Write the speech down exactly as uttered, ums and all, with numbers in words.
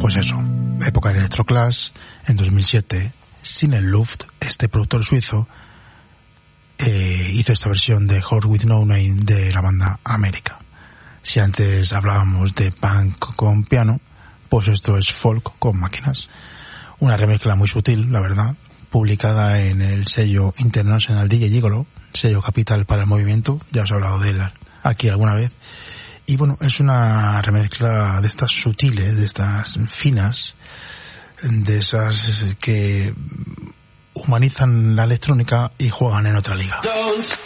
Pues eso, época de Electroclash. En dos mil siete, Sinner Luft, este productor suizo, eh, hizo esta versión de Horse with No Name de la banda América. Si antes hablábamos de punk con piano, pues esto es folk con máquinas. Una remezcla muy sutil, la verdad, publicada en el sello International D J Gigolo, sello capital para el movimiento, ya os he hablado de él aquí alguna vez. Y bueno, es una remezcla de estas sutiles, de estas finas, de esas que humanizan la electrónica y juegan en otra liga. Don't